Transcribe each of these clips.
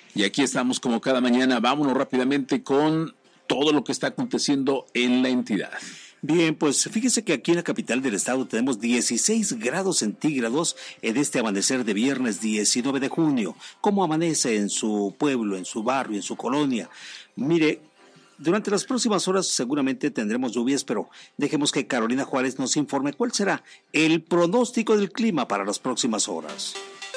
Y aquí estamos como cada mañana. Vámonos rápidamente con todo lo que está aconteciendo en la entidad. Bien, pues fíjese que aquí en la capital del estado tenemos 16 grados centígrados en este amanecer de viernes 19 de junio. ¿Cómo amanece en su pueblo, en su barrio, en su colonia? Mire, durante las próximas horas seguramente tendremos lluvias, pero dejemos que Carolina Juárez nos informe cuál será el pronóstico del clima para las próximas horas.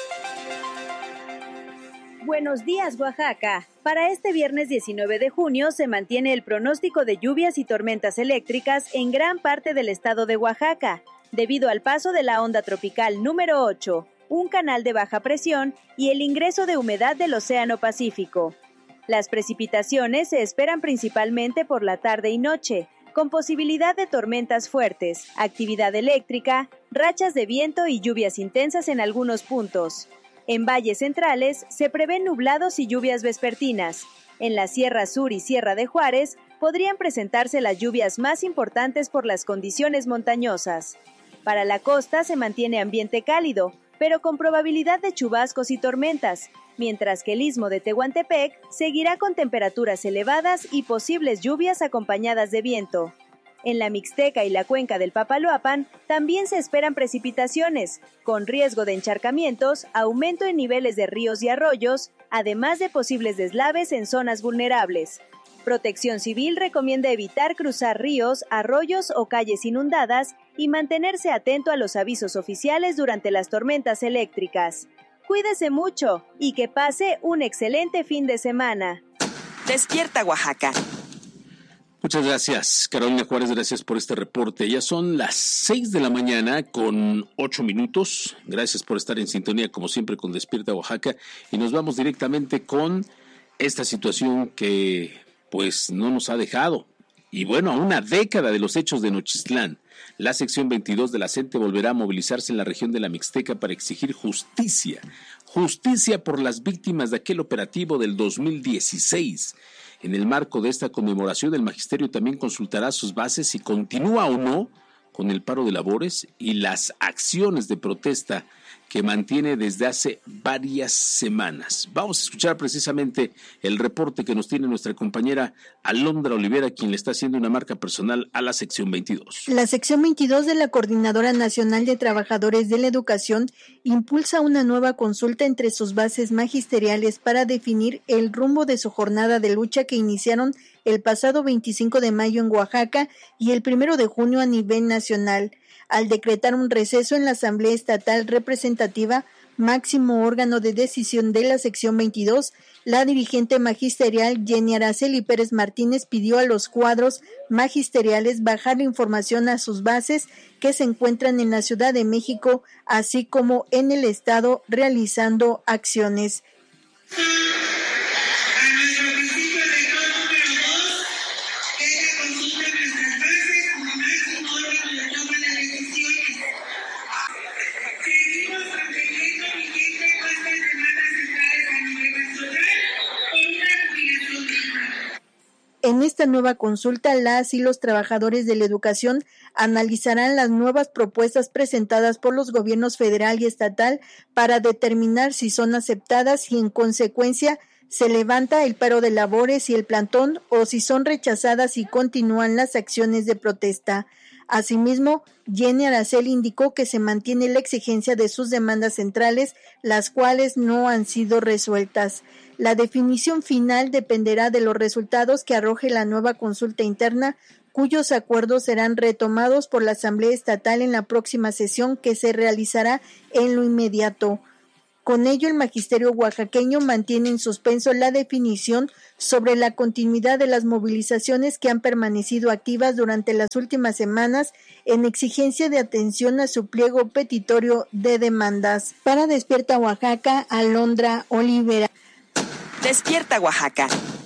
Buenos días, Oaxaca. Para este viernes 19 de junio se mantiene el pronóstico de lluvias y tormentas eléctricas en gran parte del estado de Oaxaca, debido al paso de la onda tropical número 8, un canal de baja presión y el ingreso de humedad del Océano Pacífico. Las precipitaciones se esperan principalmente por la tarde y noche, con posibilidad de tormentas fuertes, actividad eléctrica, rachas de viento y lluvias intensas en algunos puntos. En valles centrales se prevén nublados y lluvias vespertinas. En la Sierra Sur y Sierra de Juárez podrían presentarse las lluvias más importantes por las condiciones montañosas. Para la costa se mantiene ambiente cálido, pero con probabilidad de chubascos y tormentas, mientras que el istmo de Tehuantepec seguirá con temperaturas elevadas y posibles lluvias acompañadas de viento. En la Mixteca y la cuenca del Papaloapan también se esperan precipitaciones, con riesgo de encharcamientos, aumento en niveles de ríos y arroyos, además de posibles deslaves en zonas vulnerables. Protección Civil recomienda evitar cruzar ríos, arroyos o calles inundadas y mantenerse atento a los avisos oficiales durante las tormentas eléctricas. Cuídese mucho y que pase un excelente fin de semana. Despierta, Oaxaca. Muchas gracias, Carolina Juárez, gracias por este reporte. Ya son las 6 de la mañana con 8 minutos. Gracias por estar en sintonía, como siempre, con Despierta Oaxaca. Y nos vamos directamente con esta situación que, pues, no nos ha dejado. Y bueno, a una década de los hechos de Nochistlán, la sección 22 de la CENTE volverá a movilizarse en la región de la Mixteca para exigir justicia. Justicia por las víctimas de aquel operativo del 2016. En el marco de esta conmemoración, el magisterio también consultará sus bases si continúa o no con el paro de labores y las acciones de protesta que mantiene desde hace varias semanas. Vamos a escuchar precisamente el reporte que nos tiene nuestra compañera Alondra Olivera, quien le está haciendo una marca personal a la sección 22. La sección 22 de la Coordinadora Nacional de Trabajadores de la Educación impulsa una nueva consulta entre sus bases magisteriales para definir el rumbo de su jornada de lucha que iniciaron el pasado 25 de mayo en Oaxaca y el 1 de junio a nivel nacional, al decretar un receso en la Asamblea Estatal Representativa, máximo órgano de decisión de la sección 22, la dirigente magisterial Jenny Araceli Pérez Martínez pidió a los cuadros magisteriales bajar la información a sus bases que se encuentran en la Ciudad de México, así como en el Estado, realizando acciones. En esta nueva consulta, las y los trabajadores de la educación analizarán las nuevas propuestas presentadas por los gobiernos federal y estatal para determinar si son aceptadas y en consecuencia se levanta el paro de labores y el plantón o si son rechazadas y continúan las acciones de protesta. Asimismo, Jenny Araceli indicó que se mantiene la exigencia de sus demandas centrales, las cuales no han sido resueltas. La definición final dependerá de los resultados que arroje la nueva consulta interna, cuyos acuerdos serán retomados por la Asamblea Estatal en la próxima sesión que se realizará en lo inmediato. Con ello, el magisterio oaxaqueño mantiene en suspenso la definición sobre la continuidad de las movilizaciones que han permanecido activas durante las últimas semanas en exigencia de atención a su pliego petitorio de demandas. Para Despierta Oaxaca, Alondra Olivera. Despierta Oaxaca.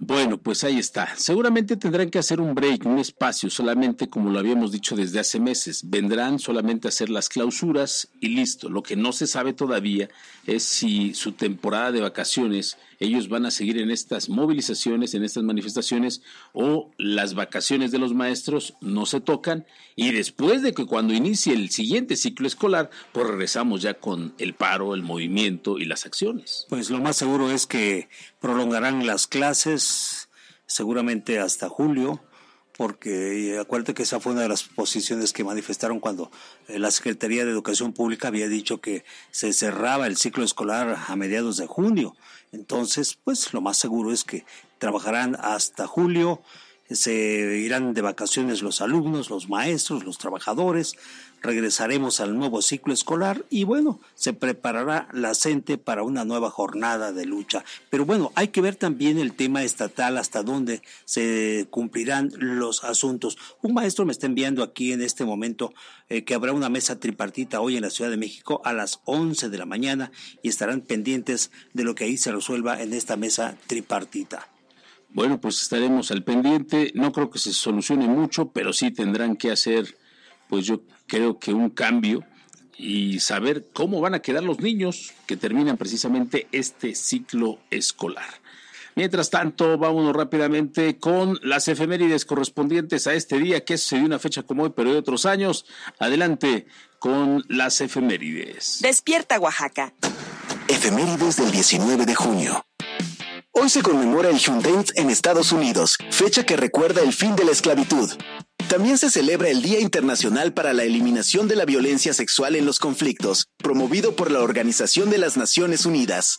Bueno, pues ahí está. Seguramente tendrán que hacer un break, un espacio, solamente como lo habíamos dicho desde hace meses. Vendrán solamente a hacer las clausuras y listo. Lo que no se sabe todavía es si su temporada de vacaciones, ellos van a seguir en estas movilizaciones, en estas manifestaciones, o las vacaciones de los maestros no se tocan, y después de que cuando inicie el siguiente ciclo escolar, pues regresamos ya con el paro, el movimiento y las acciones. Pues lo más seguro es que prolongarán las clases seguramente hasta julio, porque acuérdate que esa fue una de las posiciones que manifestaron cuando la Secretaría de Educación Pública había dicho que se cerraba el ciclo escolar a mediados de junio. Entonces, pues lo más seguro es que trabajarán hasta julio, se irán de vacaciones los alumnos, los maestros, los trabajadores, regresaremos al nuevo ciclo escolar y bueno, se preparará la CENTE para una nueva jornada de lucha. Pero bueno, hay que ver también el tema estatal, hasta dónde se cumplirán los asuntos. Un maestro me está enviando aquí en este momento que habrá una mesa tripartita hoy en la Ciudad de México a las 11 de la mañana y estarán pendientes de lo que ahí se resuelva en esta mesa tripartita. Bueno, pues estaremos al pendiente. No creo que se solucione mucho, pero sí tendrán que hacer, pues yo creo que un cambio y saber cómo van a quedar los niños que terminan precisamente este ciclo escolar. Mientras tanto, vámonos rápidamente con las efemérides correspondientes a este día, que sucedió una fecha como hoy, pero de otros años. Adelante con las efemérides. Despierta, Oaxaca. Efemérides del 19 de junio. Hoy se conmemora el Juneteenth en Estados Unidos, fecha que recuerda el fin de la esclavitud. También se celebra el Día Internacional para la Eliminación de la Violencia Sexual en los Conflictos, promovido por la Organización de las Naciones Unidas.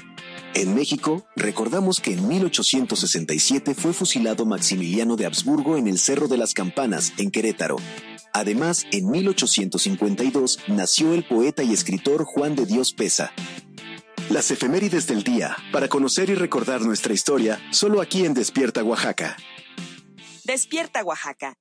En México, recordamos que en 1867 fue fusilado Maximiliano de Habsburgo en el Cerro de las Campanas, en Querétaro. Además, en 1852 nació el poeta y escritor Juan de Dios Peza. Las efemérides del día, para conocer y recordar nuestra historia, solo aquí en Despierta Oaxaca. Despierta, Oaxaca.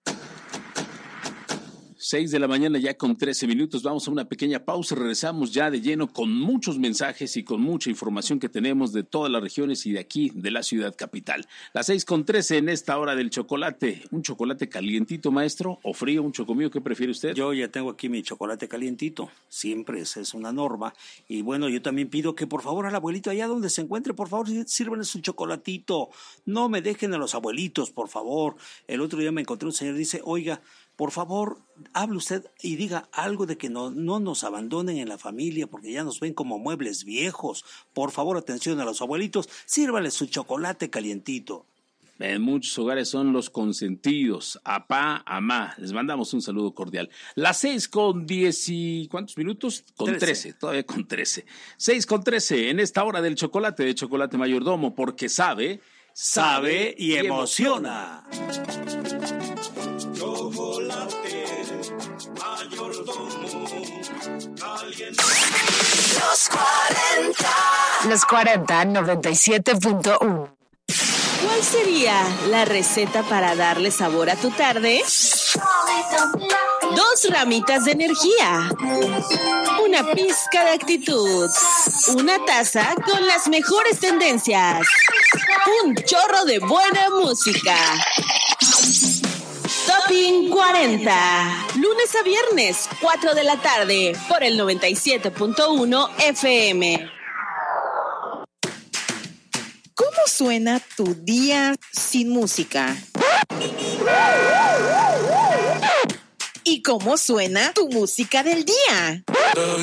6 de la mañana ya con 13 minutos, vamos a una pequeña pausa, regresamos ya de lleno con muchos mensajes y con mucha información que tenemos de todas las regiones y de aquí, de la ciudad capital. Las 6:13 en esta hora del chocolate. ¿Un chocolate calientito, maestro, o frío, un chocomillo? ¿Qué prefiere usted? Yo ya tengo aquí mi chocolate calientito, siempre esa es una norma. Y bueno, yo también pido que por favor al abuelito allá donde se encuentre, por favor, sírvanle su chocolatito. No me dejen a los abuelitos, por favor. El otro día me encontré un señor, dice, oiga, por favor, hable usted y diga algo de que no nos abandonen en la familia porque ya nos ven como muebles viejos. Por favor, atención a los abuelitos, sírvale su chocolate calientito. En muchos hogares son los consentidos, apá, amá. Les mandamos un saludo cordial. Las 6:10 y... ¿cuántos minutos? Con 13, todavía con 13. 6:13 en esta hora del chocolate de Chocolate Mayordomo, porque sabe y emociona. Chocolate Mayordomo caliente. Los 40, 97.1. ¿Cuál sería la receta para darle sabor a tu tarde? 2 ramitas de energía, una pizca de actitud, una taza con las mejores tendencias, un chorro de buena música. Topping 40, lunes a viernes, 4 de la tarde, por el 97.1 FM. ¿Cómo suena tu día sin música? ¿Y cómo suena tu música del día?